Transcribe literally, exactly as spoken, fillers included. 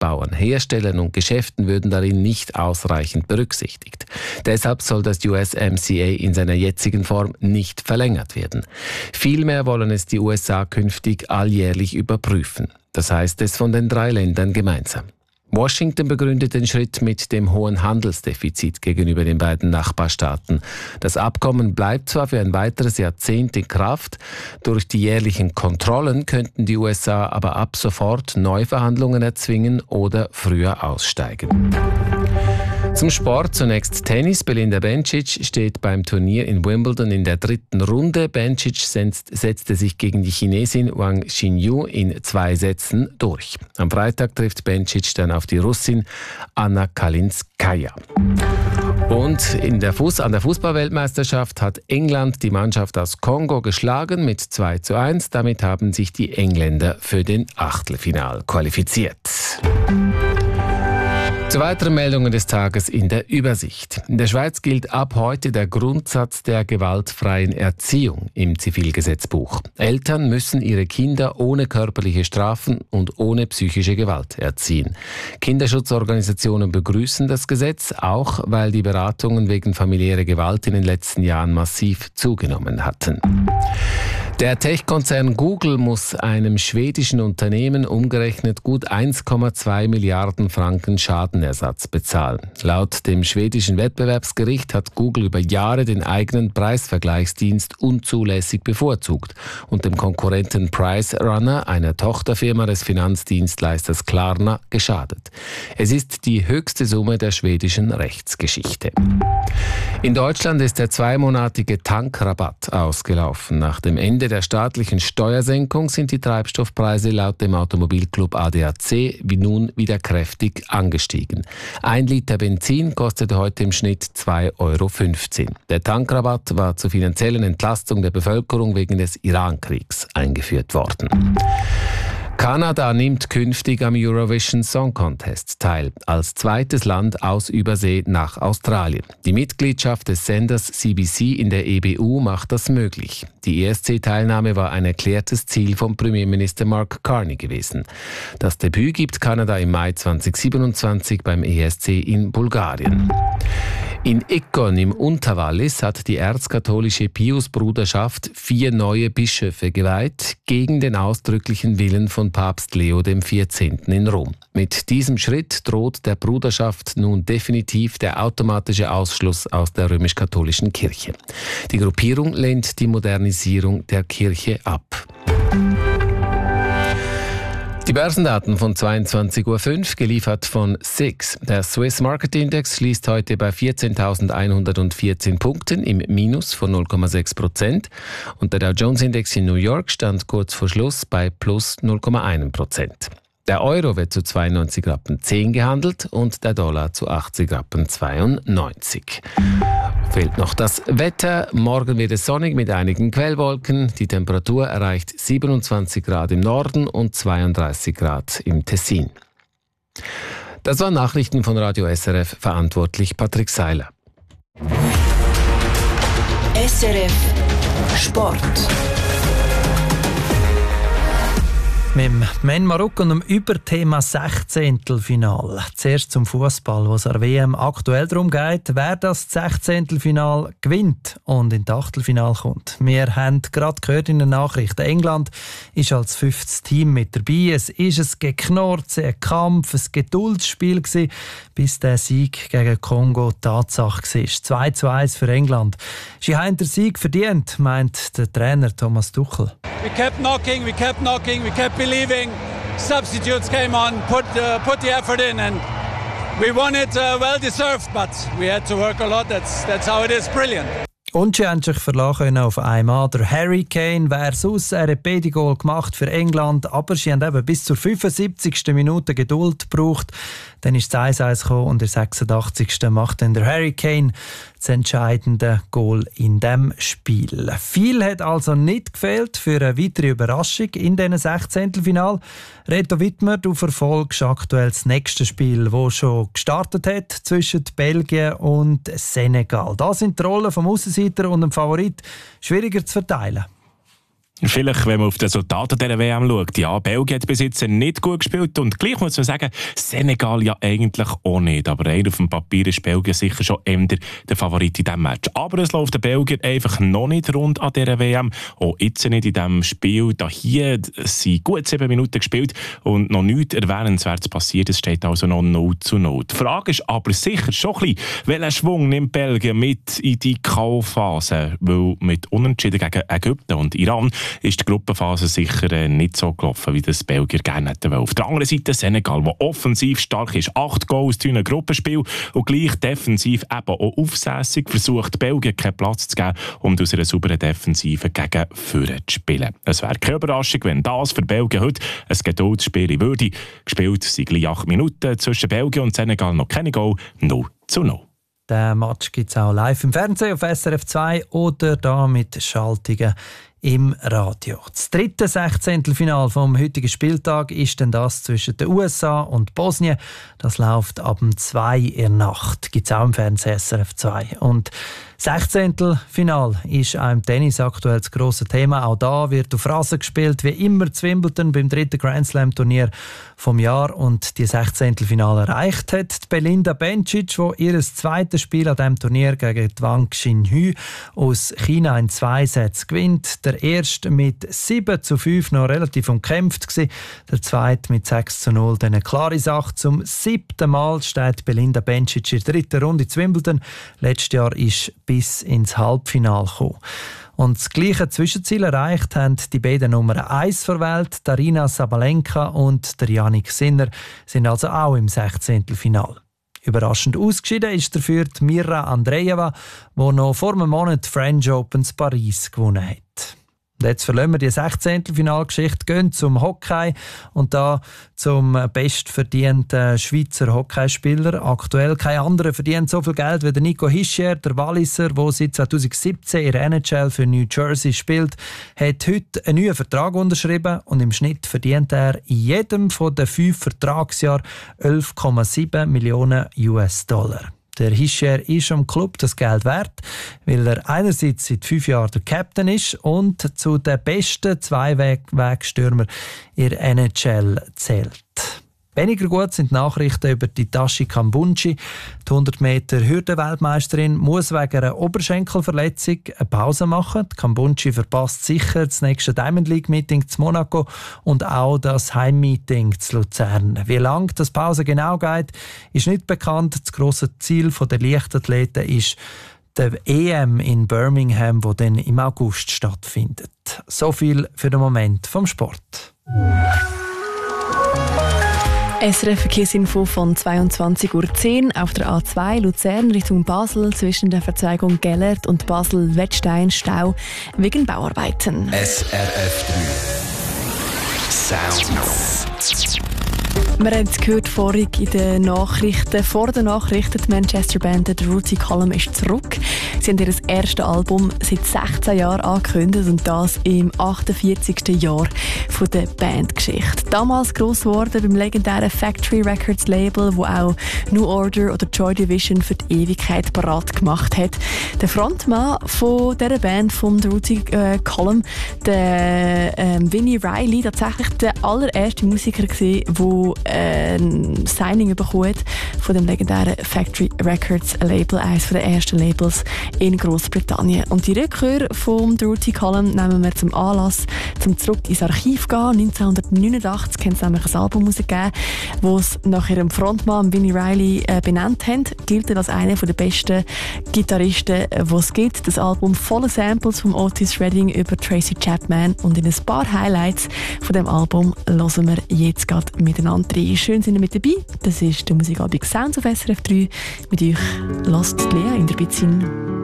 Bauern, Herstellern und Geschäften würden darin nicht ausreichend berücksichtigt. Deshalb soll das U S M C A in seiner jetzigen Form nicht verlängert werden. Vielmehr wollen es die U S A künftig alljährlich überprüfen. Das heißt es von den drei Ländern gemeinsam. Washington begründet den Schritt mit dem hohen Handelsdefizit gegenüber den beiden Nachbarstaaten. Das Abkommen bleibt zwar für ein weiteres Jahrzehnt in Kraft, durch die jährlichen Kontrollen könnten die U S A aber ab sofort Neuverhandlungen erzwingen oder früher aussteigen. Zum Sport zunächst Tennis. Belinda Bencic steht beim Turnier in Wimbledon in der dritten Runde. Bencic setzte sich gegen die Chinesin Wang Xinyu in zwei Sätzen durch. Am Freitag trifft Bencic dann auf die Russin Anna Kalinskaya. Und in der Fuß, an der Fußballweltmeisterschaft hat England die Mannschaft aus Kongo geschlagen mit zwei zu eins. Damit haben sich die Engländer für den Achtelfinal qualifiziert. Zu weiteren Meldungen des Tages in der Übersicht. In der Schweiz gilt ab heute der Grundsatz der gewaltfreien Erziehung im Zivilgesetzbuch. Eltern müssen ihre Kinder ohne körperliche Strafen und ohne psychische Gewalt erziehen. Kinderschutzorganisationen begrüßen das Gesetz, auch weil die Beratungen wegen familiärer Gewalt in den letzten Jahren massiv zugenommen hatten. Der Tech-Konzern Google muss einem schwedischen Unternehmen umgerechnet gut eins Komma zwei Milliarden Franken Schadenersatz bezahlen. Laut dem schwedischen Wettbewerbsgericht hat Google über Jahre den eigenen Preisvergleichsdienst unzulässig bevorzugt und dem Konkurrenten PriceRunner, einer Tochterfirma des Finanzdienstleisters Klarna, geschadet. Es ist die höchste Summe der schwedischen Rechtsgeschichte. In Deutschland ist der zweimonatige Tankrabatt ausgelaufen. Nach dem Ende der staatlichen Steuersenkung sind die Treibstoffpreise laut dem Automobilclub A D A C wie nun wieder kräftig angestiegen. Ein Liter Benzin kostet heute im Schnitt zwei Euro fünfzehn. Der Tankrabatt war zur finanziellen Entlastung der Bevölkerung wegen des Irankriegs eingeführt worden. Kanada nimmt künftig am Eurovision Song Contest teil, als zweites Land aus Übersee nach Australien. Die Mitgliedschaft des Senders C B C in der E B U macht das möglich. Die E S C-Teilnahme war ein erklärtes Ziel von Premierminister Mark Carney gewesen. Das Debüt gibt Kanada im Mai zweitausendsiebenundzwanzig beim E S C in Bulgarien. In Ikkon im Unterwallis hat die erzkatholische Piusbruderschaft vier neue Bischöfe geweiht, gegen den ausdrücklichen Willen von Papst Leo der vierzehnte. in Rom. Mit diesem Schritt droht der Bruderschaft nun definitiv der automatische Ausschluss aus der römisch-katholischen Kirche. Die Gruppierung lehnt die Modernisierung der Kirche ab. Die Börsendaten von zweiundzwanzig Uhr fünf, geliefert von S I X. Der Swiss Market Index schließt heute bei vierzehntausendeinhundertvierzehn Punkten im Minus von null Komma sechs Prozent und der Dow Jones Index in New York stand kurz vor Schluss bei plus null Komma eins Prozent. Der Euro wird zu zweiundneunzig Rappen zehn gehandelt und der Dollar zu achtzig Rappen zweiundneunzig. Fehlt noch das Wetter. Morgen wird es sonnig mit einigen Quellwolken. Die Temperatur erreicht siebenundzwanzig Grad im Norden und zweiunddreißig Grad im Tessin. Das waren Nachrichten von Radio S R F, verantwortlich Patrick Seiler. S R F Sport. Mit dem Men Marokko und dem Überthema Sechzehntelfinal. Zuerst zum Fußball, wo es an der W M aktuell darum geht, wer das Sechzehntelfinal gewinnt und in das Achtelfinal kommt. Wir haben gerade gehört in den Nachrichten, England ist als fünftes Team mit dabei. Es ist ein Geknorze, ein Kampf, ein Geduldsspiel gewesen, bis der Sieg gegen Kongo Tatsache war. zwei zu eins für England. Sie haben den Sieg verdient, meint der Trainer Thomas Tuchel. We kept knocking, we kept knocking, we kept believing. Substitutes came on, put uh, put the effort in, and we won it uh, well deserved. But we had to work a lot. That's that's how it is. Brilliant. Und sie haben sich verlassen auf einen Mann, der Harry Kane. Wäre sonst ein Repeti-Goal gemacht für England, aber sie haben eben bis zur fünfundsiebzigsten Minute Geduld gebraucht. Dann ist das eins eins gekommen und der sechsundachtzigsten macht dann der Harry Kane das entscheidende Goal in diesem Spiel. Viel hat also nicht gefehlt für eine weitere Überraschung in diesem Sechzehntelfinal. Reto Wittmer, du verfolgst aktuell das nächste Spiel, das schon gestartet hat zwischen Belgien und Senegal. Da sind die Rollen vom Aussenseiter und dem Favorit schwieriger zu verteilen. Vielleicht, wenn man auf die Resultate dieser W M schaut. Ja, Belgien hat bis jetzt nicht gut gespielt und gleich muss man sagen, Senegal ja eigentlich auch nicht. Aber rein auf dem Papier ist Belgien sicher schon eher der Favorit in diesem Match. Aber es läuft der Belgier einfach noch nicht rund an dieser W M. Auch jetzt nicht in diesem Spiel. Da hier sind gut sieben Minuten gespielt und noch nichts Erwähnenswertes passiert. Es steht also noch null zu null. Die Frage ist aber sicher schon ein bisschen, welchen Schwung nimmt Belgien mit in die K O-Phase? Weil mit Unentschieden gegen Ägypten und Iran ist die Gruppenphase sicher nicht so gelaufen, wie das Belgier gerne hätten wollen. Auf der anderen Seite Senegal, der offensiv stark ist. Acht Goals in einem Gruppenspiel und gleich defensiv eben auch aufsässig versucht Belgien keinen Platz zu geben, um aus einer sauberen Defensive gegen Führer zu spielen. Es wäre keine Überraschung, wenn das für Belgien heute ein Geduldsspiel würde. Gespielt sind gleich acht Minuten zwischen Belgien und Senegal noch keine Goal, null zu null. Den Match gibt es auch live im Fernsehen auf S R F zwei oder da mit Schaltungen im Radio. Das dritte Sechzehntelfinale vom heutigen Spieltag ist dann das zwischen den U S A und Bosnien. Das läuft ab dem zwei in der Nacht. Gibt es auch im Fernsehen S R F zwei. Und Sechzehntelfinal ist auch im Tennis aktuell das grosse Thema. Auch da wird auf Rasen gespielt, wie immer zu Wimbledon beim dritten Grand Slam Turnier vom Jahr. Und die Sechzehntelfinale erreicht hat die Belinda Bencic, die ihr zweites Spiel an diesem Turnier gegen Wang Xinyu aus China in zwei Sätzen gewinnt. Der erste mit sieben zu fünf noch relativ umkämpft gewesen. Der zweite mit sechs zu null dann eine klare Sache. Zum siebten Mal steht Belinda Bencic in der dritten Runde zu Wimbledon. Letztes Jahr ist bis ins Halbfinale gekommen. Und das gleiche Zwischenziel erreicht haben die beiden Nummer eins der Welt, Aryna Sabalenka und der Jannik Sinner, sind also auch im Sechzehntelfinale. Überraschend ausgeschieden ist dafür die Mirra Andreeva, die noch vor einem Monat French Open in Paris gewonnen hat. Und jetzt verlassen wir die Sechzehntelfinalgeschichte, gehen zum Hockey und da zum bestverdienten Schweizer Hockeyspieler. Aktuell kein anderer verdient so viel Geld wie der Nico Hischier, der Walliser, der seit zweitausendsiebzehn in der N H L für New Jersey spielt, hat heute einen neuen Vertrag unterschrieben und im Schnitt verdient er in jedem von den fünf Vertragsjahren elf Komma sieben Millionen U S-Dollar. Der Hischier ist am Club das Geld wert, weil er einerseits seit fünf Jahren der Captain ist und zu den besten Zwei-Weg-Stürmer in der N H L zählt. Weniger gut sind die Nachrichten über die Tashi Kambunji. Die hundert Meter Hürdenweltmeisterin muss wegen einer Oberschenkelverletzung eine Pause machen. Die Kambunji verpasst sicher das nächste Diamond League Meeting zu Monaco und auch das Heimmeeting zu Luzern. Wie lange das Pause genau geht, ist nicht bekannt. Das grosse Ziel der Leichtathleten ist der E M in Birmingham, wo dann im August stattfindet. So viel für den Moment vom Sport. S R F Verkehrsinfo von zweiundzwanzig Uhr zehn auf der A zwei Luzern Richtung Basel zwischen der Verzweigung Gellert und Basel-Wettstein Stau wegen Bauarbeiten. S R F drei Sounds. Wir haben es gehört vorhin in den Nachrichten. Vor den Nachrichten, die Manchester-Band The Rooty Column ist zurück. Sie haben ihr erstes Album seit sechzehn Jahren angekündigt und das im achtundvierzigsten Jahr von der Bandgeschichte. Damals gross geworden beim legendären Factory Records Label, wo auch New Order oder Joy Division für die Ewigkeit parat gemacht hat. Der Frontmann von dieser Band, von The Rooty äh, Column, der äh, Vinnie Riley, tatsächlich der allererste Musiker gewesen, der ein Signing bekommen von dem legendären Factory Records Label, eines der ersten Labels in Großbritannien. Und die Rückkehr vom The Rooty Column nehmen wir zum Anlass, zum zurück ins Archiv gehen. neunzehnhundertneunundachtzig hat es nämlich ein Album herausgegeben, das es nach ihrem Frontmann Vinnie Riley äh, benannt haben. Gilt als einer der besten Gitarristen, die es gibt. Das Album voller Samples von Otis Redding über Tracy Chapman und in ein paar Highlights von dem Album hören wir jetzt gerade miteinander rein. Schön sind ihr mit dabei. Das ist der Musikabend Sounds auf S R F drei. Mit euch lasst Lea in der Bizin.